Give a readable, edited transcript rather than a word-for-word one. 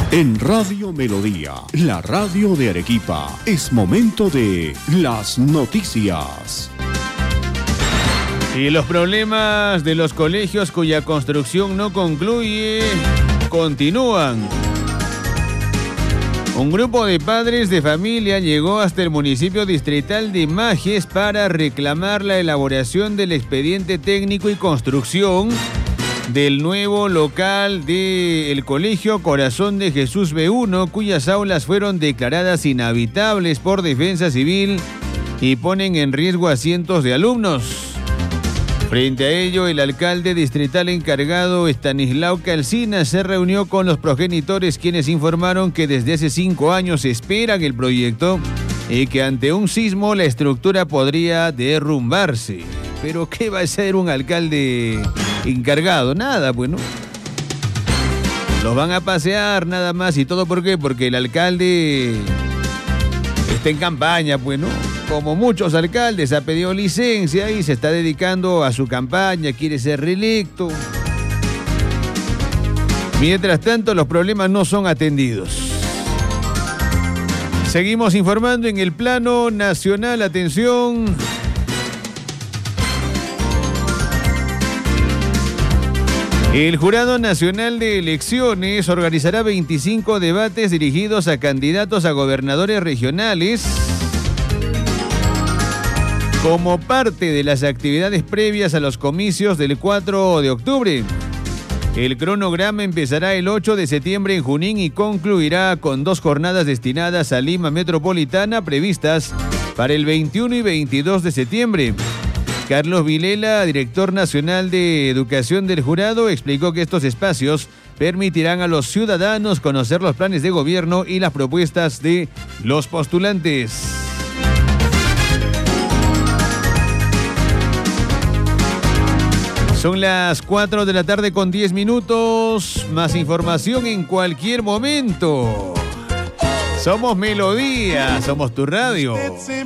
En Radio Melodía, la radio de Arequipa, es momento de las noticias. Y los problemas de los colegios cuya construcción no concluye continúan. Un grupo de padres de familia llegó hasta el municipio distrital de Majes para reclamar la elaboración del expediente técnico y construcción del nuevo local del Colegio Corazón de Jesús B1, cuyas aulas fueron declaradas inhabitables por Defensa Civil y ponen en riesgo a cientos de alumnos. Frente a ello, el alcalde distrital encargado, Estanislao Calcina, se reunió con los progenitores, quienes informaron que desde hace 5 años esperan el proyecto y que ante un sismo la estructura podría derrumbarse. ¿Pero qué va a ser un alcalde encargado? Nada, pues, ¿no? Los van a pasear nada más. ¿Y todo por qué? Porque el alcalde está en campaña, pues, ¿no? Como muchos alcaldes, ha pedido licencia y se está dedicando a su campaña, quiere ser reelecto. Mientras tanto, los problemas no son atendidos. Seguimos informando en el plano nacional. Atención. El Jurado Nacional de Elecciones organizará 25 debates dirigidos a candidatos a gobernadores regionales como parte de las actividades previas a los comicios del 4 de octubre. El cronograma empezará el 8 de septiembre en Junín y concluirá con 2 jornadas destinadas a Lima Metropolitana previstas para el 21 y 22 de septiembre. Carlos Vilela, director nacional de Educación del Jurado, explicó que estos espacios permitirán a los ciudadanos conocer los planes de gobierno y las propuestas de los postulantes. Son las 4 de la tarde con 10 minutos. Más información en cualquier momento. Somos Melodía, somos tu radio.